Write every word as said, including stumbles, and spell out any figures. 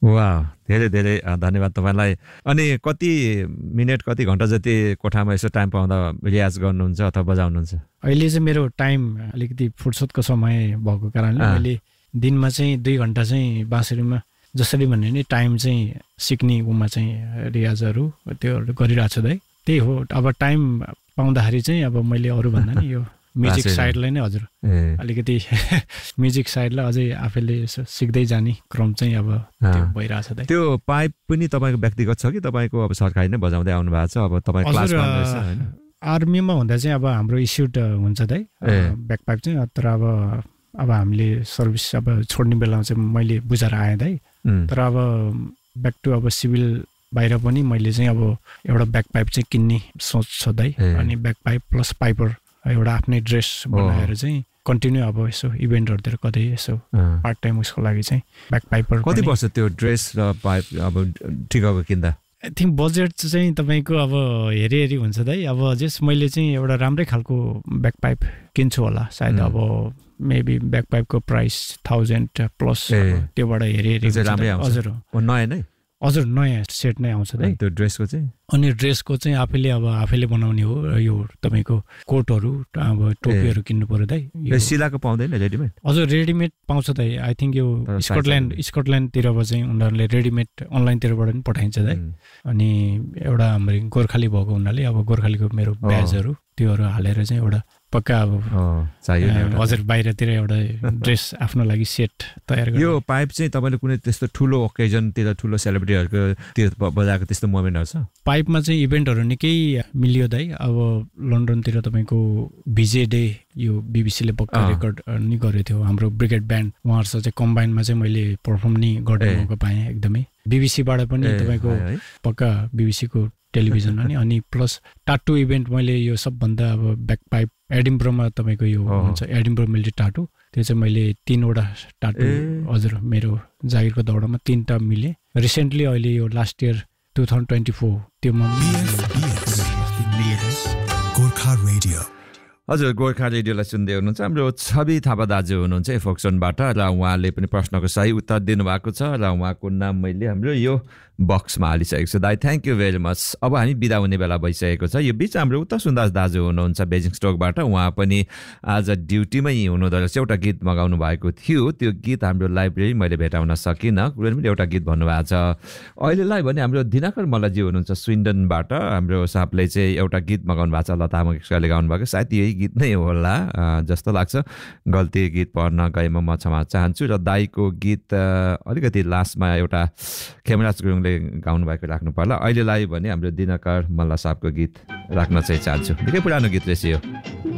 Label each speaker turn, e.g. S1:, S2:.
S1: वाह, धेरै धेरै धन्यवाद तपाईँलाई। अनि कति मिनेट कति घन्टा जति कोठामा यसो टाइम पाउँदा रियाज गर्नुहुन्छ अथवा बजाउनुहुन्छ?
S2: अहिले चाहिँ मेरो टाइम अलिकति फुर्सदको समय भएको कारणले मैले दिनमा चाहिँ दुई घन्टा चाहिँ बाँसुरीमा जसरी भन्यो नि टाइम चाहिँ सिक्ने उमा चाहिँ रियाजहरू त्योहरू गरिरहेको छु दाइ। त्यही हो, अब टाइम पाउँदाखेरि चाहिँ अब मैले अरू भन्दा नि यो म्युजिक साइडलाई नै हजुर अलिकति म्युजिक साइडलाई अझै आफैले सिक्दै जाने क्रम चाहिँ अब भइरहेछ दाइ।
S1: त्यो पाइप पनि तपाईँको व्यक्तिगत छ कि तपाईँको अब सरकारी नै बजाउँदै आउनु भएको छ? अब तपाईँ क्लासमा हुनुहुन्छ हैन?
S2: आर्मीमा हुँदा चाहिँ अब हाम्रो इस्युड हुन्छ दाइ ब्याक पाइप चाहिँ, तर अब अब हामीले सर्भिस अब छोड्ने बेलामा चाहिँ मैले बुझाएर आएँ दाइ। तर अब ब्याक टु अब सिभिल बाहिर पनि मैले चाहिँ अब एउटा ब्याक पाइप चाहिँ किन्ने सोच छ दाइ। अनि ब्याक पाइप प्लस पाइपर एउटा आफ्नै ड्रेस बनाएर चाहिँ कन्टिन्यू अब यसो इभेन्टहरूतिर कतै यसो पार्ट टाइम उसको लागि चाहिँ ब्याक पाइपर।
S1: कति पर्छ त्यो ड्रेस र पाइप अब ठिकको किन्दा?
S2: आई थिङ्क बजेट चाहिँ तपाईँको अब हेरी हेरी हुन्छ दाइ। अब जस मैले चाहिँ एउटा राम्रै खालको ब्याक पाइप किन्छु होला सायद, अब मेबी ब्याक पाइपको प्राइस थाउजन्ड प्लस त्योबाट हेरी हेरी
S1: हजुर नयाँ नै
S2: हजुर नयाँ सेट नै आउँछ दाइ।
S1: त्यो ड्रेसको चाहिँ
S2: अनि ड्रेसको चाहिँ आफैले अब आफैले बनाउने हो। यो तपाईँको कोटहरू अब टोपीहरू किन्नु पर्यो दाइ।
S1: सिलाएको पाउँदैन रेडिमेड?
S2: हजुर रेडिमेड पाउँछ दाइ। आई थिङ्क यो स्कटल्यान्ड स्कटल्यान्डतिर चाहिँ उनीहरूले रेडिमेड अनलाइनतिरबाट पनि पठाइन्छ दाइ। अनि एउटा हाम्रो गोर्खाली भएको हुनाले अब गोर्खालीको मेरो ब्याजहरू त्योहरू हालेर चाहिँ एउटा पक्का अब चाहियो हजुर बाहिरतिर एउटा ड्रेस आफ्नो लागि सेट तयार गर्नु।
S1: यो पाइप चाहिँ तपाईँले कुनै त्यस्तो ठुलो ओकेजनतिर ठुलो सेलिब्रिटीहरूको तिर बजाएको त्यस्तो मोमेन्टहरू छ?
S2: पाइपमा चाहिँ इभेन्टहरू निकै मिलियो दाइ। अब लन्डनतिर तपाईँको भिजे डे यो बिबिसीले पक्का रेकर्ड नि गरेको थियो। हाम्रो ब्रिगेड ब्यान्ड उहाँहरूसँग चाहिँ कम्बाइनमा चाहिँ मैले पर्फर्म नि गर्ने मौका पाएँ एकदमै। बिबिसीबाट पनि तपाईँको पक्का बिबिसीको टेलिभिजनमा नि। अनि प्लस टाटु इभेन्ट मैले यो सबभन्दा अब ब्याक पाइप एडिम्ब्रोमा तपाईँको यो हुन्छ एडिम्ब्रो मिलिट्री टाटु, त्यो चाहिँ मैले तिनवटा टाटु हजुर मेरो जागिरको दौडामा तिनवटा मिलेँ। रिसेन्टली अहिले यो last year two thousand twenty four त्योमा
S1: हजुर गोर्खा रेडियोलाई सुन्दै हुनुहुन्छ। हाम्रो छवि थापा दाजु हुनुहुन्छ फोक्सनबाट र उहाँले पनि प्रश्नको सही उत्तर दिनुभएको छ र उहाँको नाम मैले हाम्रो यो बक्समा हालिसकेको छु। दाइ थ्याङ्क यू भेरी मच। अब हामी बिदा हुने बेला भइसकेको छ। यो बिच हाम्रो उत्तर सुन्दास दाजु हुनुहुन्छ बेजिङ स्टोकबाट। उहाँ पनि आज ड्युटीमै हुनुहुँदो रहेछ। एउटा गीत मगाउनु भएको थियो, त्यो गीत हाम्रो लाइब्रेरी मैले भेटाउन सकिनँ। कुनै पनि एउटा गीत भन्नुभएको छ अहिलेलाई भने। हाम्रो दिनाकर मल्लजी हुनुहुन्छ स्विन्डनबाट। हाम्रो साहबले चाहिँ एउटा गीत मगाउनु भएको छ, लता मङ्गेशकरले गाउनु भएको। सायद यही गीत नै होला जस्तो लाग्छ। गल्ती गीत पढ्न गएमा म क्षमा चाहन्छु। र दाईको गीत अलिकति लास्टमा एउटा खेमराज गुरुङले गाउनु भएको राख्नु पर्ला। अहिलेलाई भने हाम्रो दिनकर मल्ल साहबको गीत राख्न चाहिँ चाहन्छु। निकै पुरानो गीत रहेछ यो।